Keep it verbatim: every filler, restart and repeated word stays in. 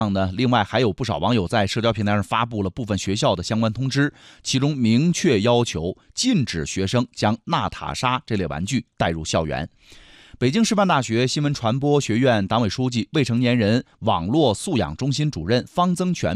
呢，另外还有不少网友在社交平台上发布了部分学校的相关通知，其中明确要求禁止学生将娜塔莎这类玩具带入校园。北京师范大学新闻传播学院党委书记、未成年人网络素养中心主任方增全